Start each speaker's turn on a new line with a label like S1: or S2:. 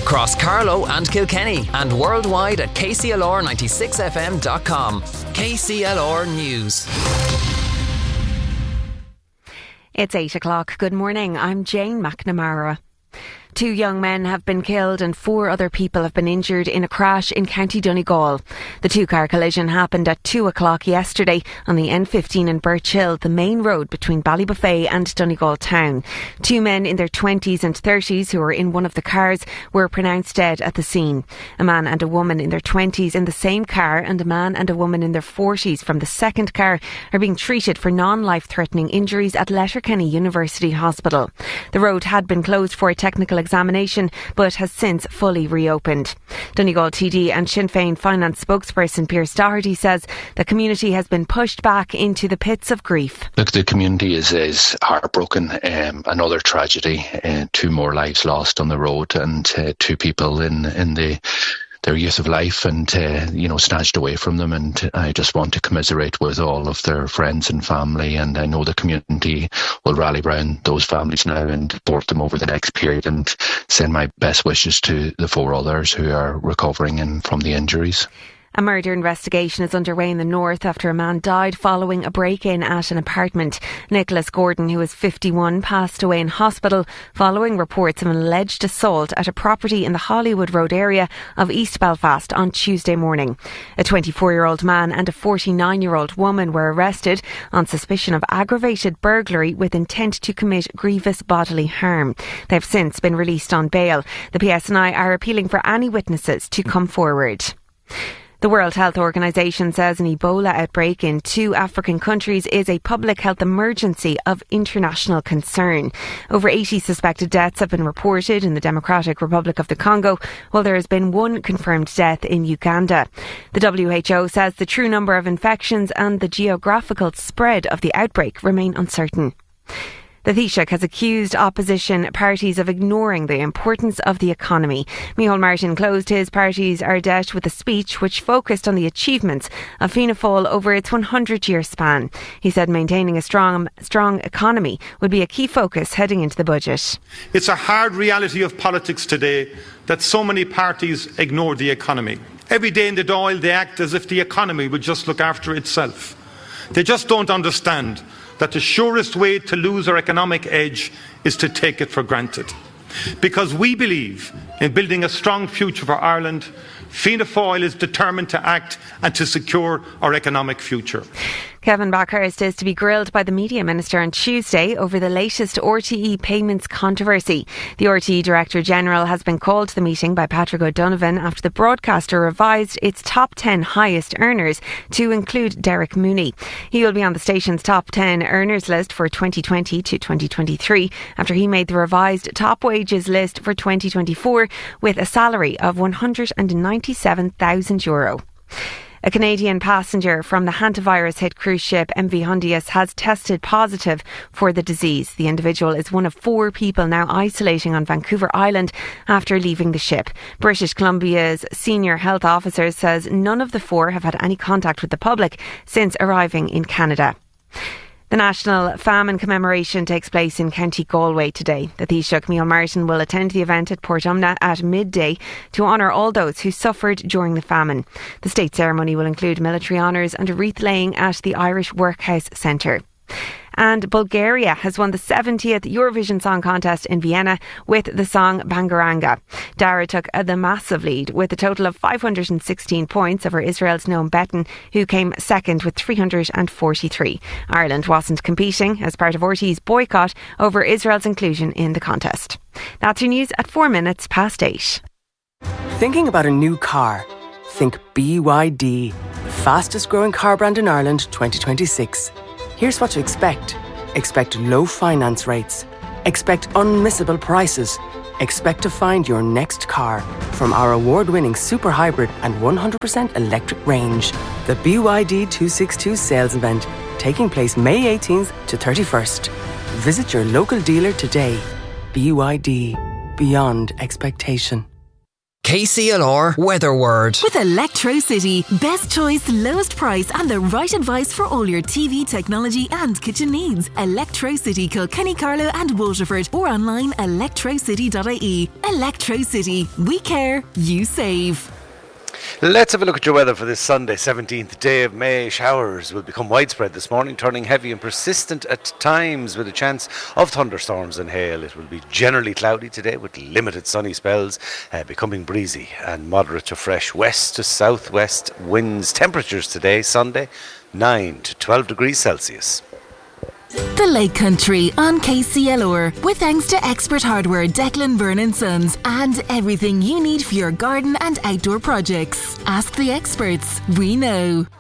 S1: across Carlow and Kilkenny and worldwide at kclr96fm.com. KCLR News.
S2: It's 8 o'clock. Good morning. I'm Jane McNamara. 2 young men have been killed and 4 other people have been injured in a crash in County Donegal. The 2-car collision happened at 2 o'clock yesterday on the N15 in Birch Hill, the main road between Ballybuffet and Donegal town. 2 men in their 20s and 30s who were in one of the cars were pronounced dead at the scene. A man and a woman in their 20s in the same car and a man and a woman in their 40s from the second car are being treated for non-life-threatening injuries at Letterkenny University Hospital. The road had been closed for a technical examination but has since fully reopened. Donegal TD and Sinn Féin finance spokesperson Pearse Doherty says the community has been pushed back into the pits of grief.
S3: Look, the community is heartbroken. Another tragedy, 2 more lives lost on the road and 2 people in their youth of life and, snatched away from them. And I just want to commiserate with all of their friends and family. And I know the community will rally around those families now and support them over the next period and send my best wishes to the 4 others who are recovering from the injuries.
S2: A murder investigation is underway in the north after a man died following a break-in at an apartment. Nicholas Gordon, who is 51, passed away in hospital following reports of an alleged assault at a property in the Hollywood Road area of East Belfast on Tuesday morning. A 24-year-old man and a 49-year-old woman were arrested on suspicion of aggravated burglary with intent to commit grievous bodily harm. They have since been released on bail. The PSNI are appealing for any witnesses to come forward. The World Health Organization says an Ebola outbreak in 2 African countries is a public health emergency of international concern. Over 80 suspected deaths have been reported in the Democratic Republic of the Congo, while there has been 1 confirmed death in Uganda. The WHO says the true number of infections and the geographical spread of the outbreak remain uncertain. The Taoiseach has accused opposition parties of ignoring the importance of the economy. Micheál Martin closed his party's Ardèche with a speech which focused on the achievements of Fianna Fáil over its 100-year span. He said maintaining a strong economy would be a key focus heading into the budget.
S4: It's a hard reality of politics today that so many parties ignore the economy. Every day in the Dáil they act as if the economy would just look after itself. They just don't understand that the surest way to lose our economic edge is to take it for granted. Because we believe in building a strong future for Ireland, Fianna Fáil is determined to act and to secure our economic future.
S2: Kevin Backhurst is to be grilled by the Media Minister on Tuesday over the latest RTE payments controversy. The RTE Director General has been called to the meeting by Patrick O'Donovan after the broadcaster revised its top 10 highest earners to include Derek Mooney. He will be on the station's top 10 earners list for 2020 to 2023 after he made the revised top wages list for 2024 with a salary of €197,000. A Canadian passenger from the hantavirus-hit cruise ship MV Hondius has tested positive for the disease. The individual is one of 4 people now isolating on Vancouver Island after leaving the ship. British Columbia's senior health officer says none of the 4 have had any contact with the public since arriving in Canada. The National Famine Commemoration takes place in County Galway today. The Taoiseach Micheál Martin will attend the event at Portumna at midday to honour all those who suffered during the famine. The state ceremony will include military honours and a wreath laying at the Irish Workhouse Centre. And Bulgaria has won the 70th Eurovision Song Contest in Vienna with the song Bangaranga. Dara took the massive lead with a total of 516 points over Israel's Noam Betten, who came second with 343. Ireland wasn't competing as part of RTÉ's boycott over Israel's inclusion in the contest. That's your news at 8:04.
S5: Thinking about a new car? Think BYD, the fastest growing car brand in Ireland 2026. Here's what to expect. Expect low finance rates. Expect unmissable prices. Expect to find your next car from our award-winning super hybrid and 100% electric range. The BYD 262 sales event taking place May 18th to 31st. Visit your local dealer today. BYD, beyond expectation.
S1: KCLR Weather Word.
S6: With Electrocity, best choice, lowest price and the right advice for all your TV, technology and kitchen needs. Electrocity, Kilkenny, Carlow and Waterford, or online electrocity.ie. Electrocity. We care, you save.
S7: Let's have a look at your weather for this Sunday, 17th day of May. Showers will become widespread this morning, turning heavy and persistent at times with a chance of thunderstorms and hail. It will be generally cloudy today with limited sunny spells, becoming breezy and moderate to fresh west to southwest winds. Temperatures today, Sunday, 9 to 12 degrees Celsius.
S6: The Lake Country on KCLR, with thanks to Expert Hardware, Declan Byrne & Sons, and everything you need for your garden and outdoor projects. Ask the experts, we know.